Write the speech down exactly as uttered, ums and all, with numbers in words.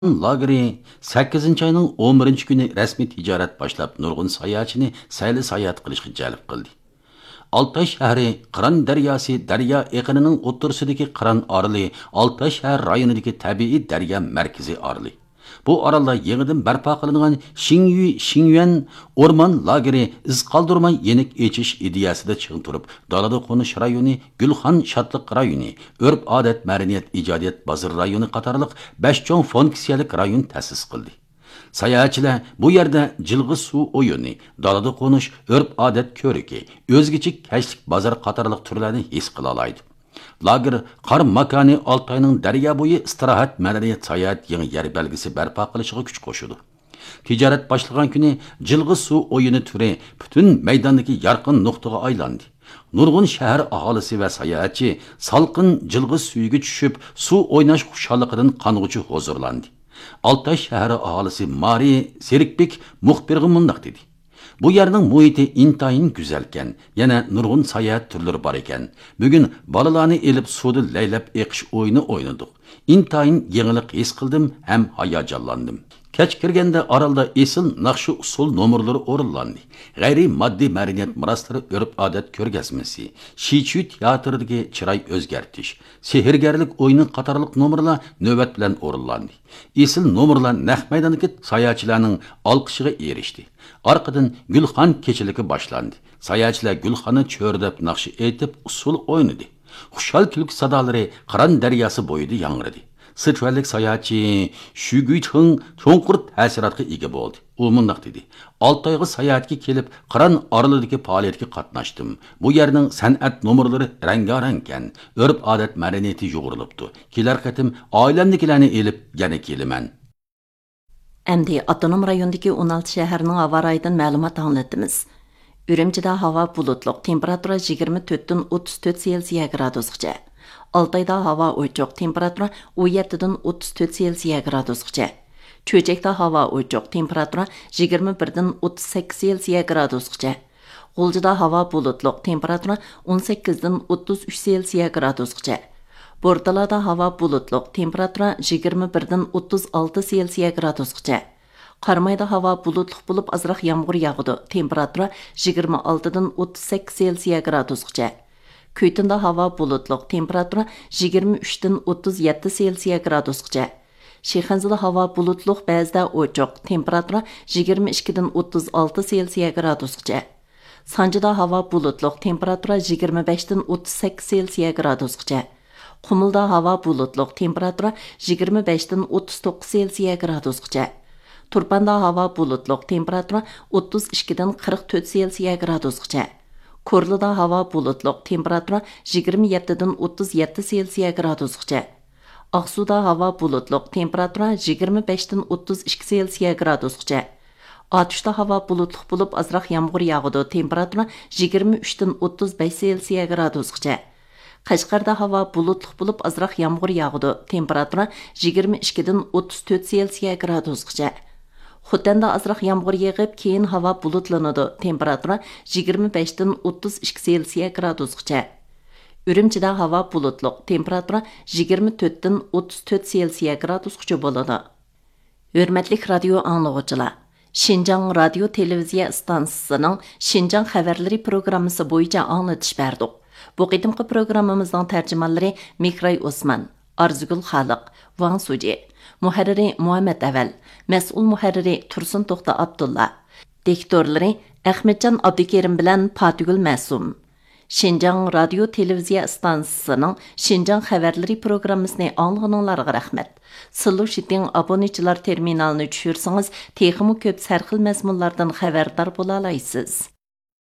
Lageri sakkizinchi ayning o'n birinchi kuni rasmiy tijorat boshlab nurg'un sayohatchini sayli sayohat qilishga jalb qildi. Altay shahri Qiran daryosi daryo eqinining o'ttirsidagi Qiran orli Altay shahar rayonidagi tabiiy daryo markaziy orli. Bu oralda yangidan barpo qilingan Xingyu Xingyuan o'rmon lageri iz qoldirmay yenik echish ideyasida chiqib turib, dalada qo'nish rayoni, Gulxan shodliq rayoni, urf odat madaniyat ijodiyat bozor rayoni qatorliq besh cho'ng funksiyalik rayon ta'sis qildi. Sayohatchilar bu yerda jilg'i suv o'yini, dalada qo'nish, urf odat ko'riki, o'zgacha kashlik bozor qatorliq turlarni his qila oladi. Lager qar makani Altayning daryo bo'yi istirohat madaniyat sayohat yangi yer belgisi barpo qilishiga kuch qo'shadi. Tijorat boshlagan kuni jilg'i suv o'yini turi butun maydondagi yorqin nuqtaga aylandi. Nurg'un shahar aholisi va sayohatchi salqin jilg'i suviga tushib, suv o'ynash xushalligidan qong'uchi huzurlandi. Altay shahri aholisi Mari Serikbek muxbirga mundaq dedi. Bu yerning muhiti intayin güzelken, yana nurg'un sayohat turlari bor ekan. Bugun bolalarni elib suvda laylab eqish o'yini o'ynadik. Intayin yangilik his qildim ham hayajonlandim. Kech kirganda oralda esil naqshi usul nomerlari o'rinlandi. G'ayri moddiy madaniyat meroslari urf odat ko'rgazmasi, Shichu teatridagi chiroy o'zgartish, sehrgarlik o'yini qatorliq nomerlar navbat bilan o'rinlandi. Esil nomerlar naq maydondagi sayohatchilarning olqishiga erishdi. Arqadan Gulxan kechiligi boshlandi. Sayohatchilar Gulxonni cho'rdab naqshi aytib usul o'ynadi. Xushal kulki sadolari Qiran daryosi bo'yida yangradi. Sichuanlik sayohatchi Shuguyching cho'nqur ta'sirotga ega bo'ldi. U mundaq dedi: Altayga sayohatga kelib, Qiran oralidagi faoliyatga qatnashdim. Bu yerning san'at nomerlari rangorankan, urf odat madaniyati yo'g'rilibdi. Kelar qatim oilamnikilarni elib yana kelaman. Әмді Атоном райондaki o'n olti şəhərinin hava rayından məlumat anlatdınız. Ürümçidə hava bulutluq, temperatura yigirma to'rtdan o'ttiz to'rt Selsiya gradusgacha. Altayda hava o'choq, temperatura o'n yettidan o'ttiz to'rt Selsiya gradusgacha. Cho'chakda hava o'choq, temperatura yigirma birdan o'ttiz sakkiz Selsiya gradusgacha. G'uljida hava bulutluq, temperatura o'n sakkizdan o'ttiz uch Selsiya gradusgacha. Bortalada hava bulutluq, temperatura yigirma birdan o'ttiz olti Selsiya gradusgacha. Qarmayda hava bulutluq bo'lib azroq yomg'ir yog'di, temperatura yigirma oltidan o'ttiz sakkiz Selsiya gradusgacha. Kuytinda hava bulutluq, temperatura yigirma uchdan o'ttiz yetti Selsiya gradusgacha. Shixanzada hava bulutluq, ba'zida o'choq, temperatura yigirma ikkidan o'ttiz olti Selsiya gradusgacha. Sanjida hava bulutluq, temperatura yigirma beshdan o'ttiz sakkiz Selsiya gradusgacha. Qumulda hava bulutluq, temperatura yigirma beshdan o'ttiz to'qqiz Selsiya gradusgacha. Turpanda hava bulutluq, temperatura o'ttiz ikkidan qirq to'rt Selsiya gradusgacha. Korlida hava bulutluq, temperatura yigirma yettidan o'ttiz yetti Selsiya gradusgacha. Aqsuda hava bulutluq, temperatura yigirma beshdan o'ttiz ikki Selsiya gradusgacha. Atishda hava bulutluq bo'lib azroq yomg'ir yog'di, temperatura yigirma uchdan o'ttiz besh Selsiya gradusgacha. Qashqarda hava bulutluq bo'lib azroq yomg'ir yog'di, temperatura yigirma ikkidan o'ttiz to'rt Selsiya gradusgacha. Xotanda azroq yomg'ir yog'ib, keyin havo bulutlanadi, temperatura yigirma beshdan o'ttiz ikki Selsiya gradusgacha. Ürümchida havo bulutluq, temperatura yigirma to'rtdan o'ttiz to'rt Selsiya gradusgacha bo'ladi. Hurmatli radio anglovchilar, Şinjan radio televiziya stansiyasining Şinjan xabarlari programmasi bo'yicha anglatish berdik. Bu qitimqi programmamizning tarjimonlari Mikray Osman, Arzugul Xaliq, Wang Suji, muharriri Muhammad Aval, mas'ul muharriri Tursun To'xta Abdulla, diktorlari Ahmedjon Abdukerim bilan Patigul Masum. Şinjan radio televiziya stansiyasining Şinjan xabarlari programmasini anglaganlarga rahmat. Sillu Shiting abonechilar terminalini tushirsangiz, texmi ko'p sarxil mazmunlardan xabardor bo'la olasiz.